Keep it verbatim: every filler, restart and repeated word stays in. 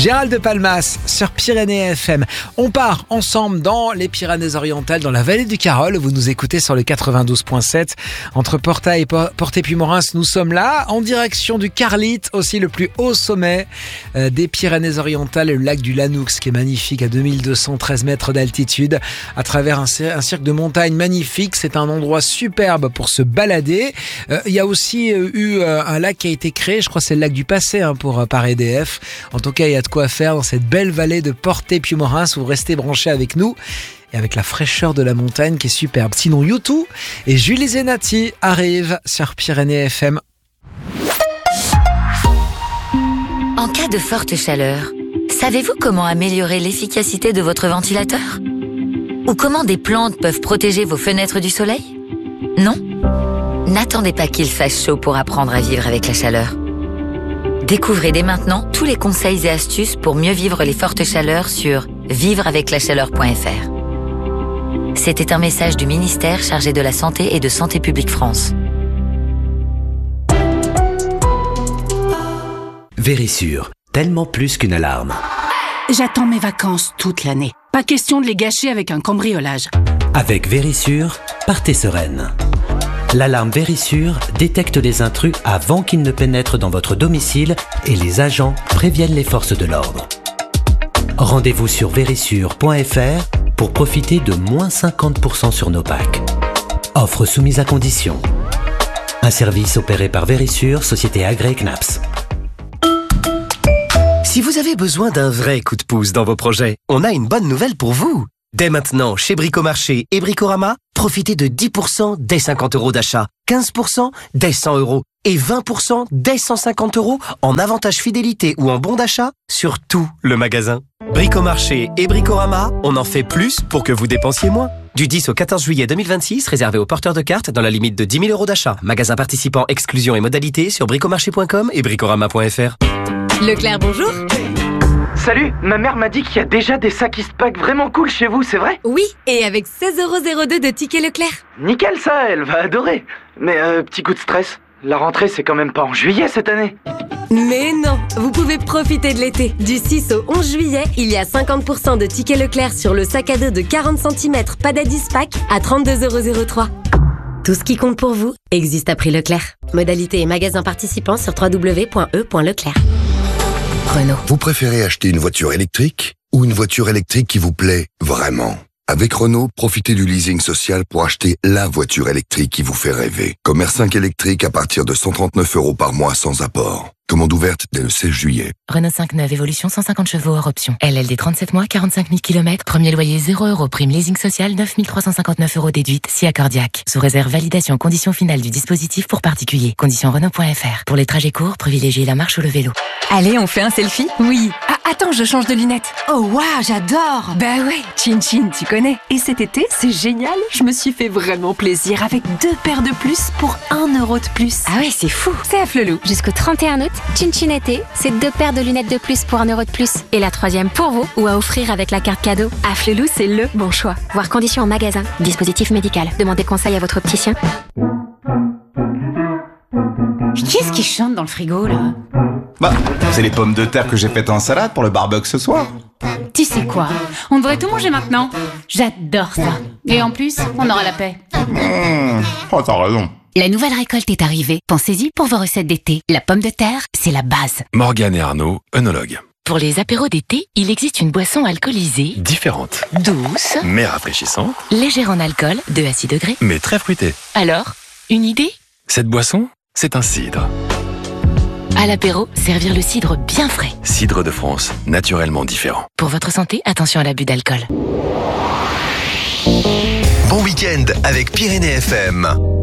Gérald de Palmas sur Pyrénées F M. On part ensemble dans les Pyrénées-Orientales, dans la vallée du Carol. Vous nous écoutez sur le quatre-vingt-douze virgule sept. Entre Porta et Portet-Puymorens, nous sommes là, en direction du Carlite, aussi le plus haut sommet euh, des Pyrénées-Orientales, le lac du Lanoux, qui est magnifique à deux mille deux cent treize mètres d'altitude, à travers un, un cirque de montagnes magnifique. C'est un endroit superbe pour se balader. Euh, il y a aussi euh, eu euh, un lac qui a été créé, je crois que c'est le lac du Passé hein, pour, euh, par E D F. En tout cas, il y a de quoi faire dans cette belle vallée de Portet-Puymorens. Vous restez branchés avec nous et avec la fraîcheur de la montagne qui est superbe. Sinon, U deux et Julie Zenati arrivent sur Pyrénées F M. En cas de forte chaleur, savez-vous comment améliorer l'efficacité de votre ventilateur ? Ou comment des plantes peuvent protéger vos fenêtres du soleil ? Non ? N'attendez pas qu'il fasse chaud pour apprendre à vivre avec la chaleur. Découvrez dès maintenant tous les conseils et astuces pour mieux vivre les fortes chaleurs sur vivre avec la chaleur point f r. C'était un message du ministère chargé de la Santé et de Santé publique France. Vérissure, tellement plus qu'une alarme. J'attends mes vacances toute l'année. Pas question de les gâcher avec un cambriolage. Avec Vérissure, partez sereine. L'alarme Vérissure détecte les intrus avant qu'ils ne pénètrent dans votre domicile et les agents préviennent les forces de l'ordre. Rendez-vous sur vérissure point f r pour profiter de moins cinquante pour cent sur nos packs. Offre soumise à condition. Un service opéré par Vérissure, société agréée C N A P S. Si vous avez besoin d'un vrai coup de pouce dans vos projets, on a une bonne nouvelle pour vous. Dès maintenant, chez Bricomarché et Bricorama, profitez de dix pour cent dès cinquante euros d'achat, quinze pour cent dès cent euros et vingt pour cent dès cent cinquante euros en avantage fidélité ou en bon d'achat sur tout le magasin. Bricomarché et Bricorama, on en fait plus pour que vous dépensiez moins. Du dix au quatorze juillet deux mille vingt-six, réservé aux porteurs de cartes dans la limite de dix mille euros d'achat. Magasin participant, exclusion et modalités sur bricomarché point com et bricorama point f r. Leclerc, bonjour. Salut, ma mère m'a dit qu'il y a déjà des sacs Eastpak vraiment cool chez vous, c'est vrai ? Oui, et avec seize euros zéro deux de tickets Leclerc. Nickel ça, elle va adorer. Mais euh, petit coup de stress, la rentrée c'est quand même pas en juillet cette année. Mais non, vous pouvez profiter de l'été. Du six au onze juillet, il y a cinquante pour cent de tickets Leclerc sur le sac à dos de quarante centimètres Padad Eastpak à trente-deux euros zéro trois. Tout ce qui compte pour vous existe à prix Leclerc. Modalité et magasin participants sur w w w point e point leclerc. Renault. Vous préférez acheter une voiture électrique ou une voiture électrique qui vous plaît vraiment ? Avec Renault, profitez du leasing social pour acheter la voiture électrique qui vous fait rêver. Comme R cinq électrique à partir de cent trente-neuf euros par mois sans apport. Commande ouverte dès le seize juillet. Renault cinq neuf Évolution cent cinquante chevaux hors option. L L D trente-sept mois, quarante-cinq mille kilomètres. Premier loyer zéro euros. Prime leasing social neuf mille trois cent cinquante-neuf euros déduite si accordiaque. Sous réserve validation condition finale du dispositif pour particulier. Condition Renault point f r. Pour les trajets courts, privilégiez la marche ou le vélo. Allez, on fait un selfie ? Oui. Ah, attends, je change de lunettes. Oh waouh, j'adore. Bah ouais, Chin Chin, tu connais. Et cet été, c'est génial. Je me suis fait vraiment plaisir avec deux paires de plus pour un euro de plus. Ah ouais, c'est fou. C'est à Flelou. Jusqu'au trente et un août, Chin Chin été, c'est deux paires de lunettes de plus pour un euro de plus. Et la troisième pour vous ou à offrir avec la carte cadeau. À Flelou, c'est le bon choix. Voir conditions en magasin. Dispositif médical. Demandez conseil à votre opticien. Qu'est-ce qui chante dans le frigo, là ? Bah, c'est les pommes de terre que j'ai faites en salade pour le barbecue ce soir. Tu sais quoi ? On devrait tout manger maintenant. J'adore ça. Et en plus, on aura la paix. Mmh, oh, t'as raison. La nouvelle récolte est arrivée. Pensez-y pour vos recettes d'été. La pomme de terre, c'est la base. Morgane et Arnaud, œnologues. Pour les apéros d'été, il existe une boisson alcoolisée, différente, douce, mais rafraîchissante, légère en alcool, deux à six degrés, mais très fruitée. Alors, une idée ? Cette boisson, c'est un cidre. À l'apéro, servir le cidre bien frais. Cidre de France, naturellement différent. Pour votre santé, attention à l'abus d'alcool. Bon week-end avec Pyrénées F M.